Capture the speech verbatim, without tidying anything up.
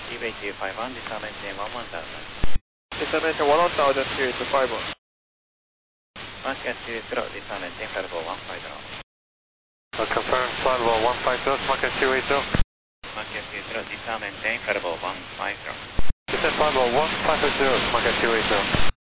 T B two five one, disturb maintain one one thousand. Destination one one thousand, T B two five one. one scan two zero, disturb maintain five oh one five zero. Uh, confirm five oh one five zero, Market two eight zero. Market two zero, disturb maintain five oh one five zero. Descend five oh one five zero, Market two eight zero.